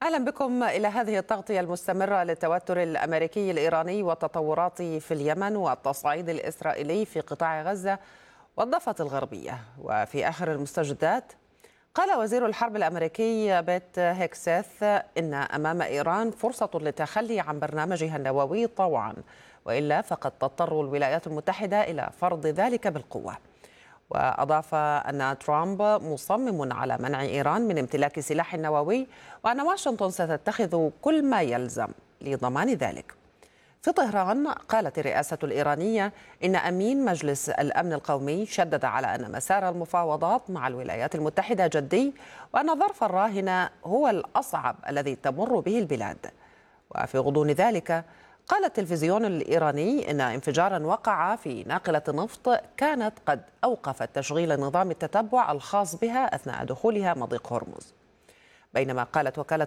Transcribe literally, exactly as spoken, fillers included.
أهلا بكم إلى هذه التغطية المستمرة للتوتر الأمريكي الإيراني والتطورات في اليمن والتصعيد الإسرائيلي في قطاع غزة والضفة الغربية. وفي آخر المستجدات قال وزير الحرب الأمريكي بيت هيكسيث إن أمام إيران فرصة للتخلي عن برنامجها النووي طوعا، وإلا فقد تضطر الولايات المتحدة إلى فرض ذلك بالقوة. وأضاف أن ترامب مصمم على منع إيران من امتلاك سلاح نووي، وأن واشنطن ستتخذ كل ما يلزم لضمان ذلك. في طهران قالت الرئاسة الإيرانية إن أمين مجلس الأمن القومي شدد على أن مسار المفاوضات مع الولايات المتحدة جدي، وأن ظرف الراهنة هو الأصعب الذي تمر به البلاد. وفي غضون ذلك قال التلفزيون الإيراني إن انفجارا وقع في ناقلة نفط كانت قد أوقفت تشغيل نظام التتبع الخاص بها أثناء دخولها مضيق هرمز. بينما قالت وكالة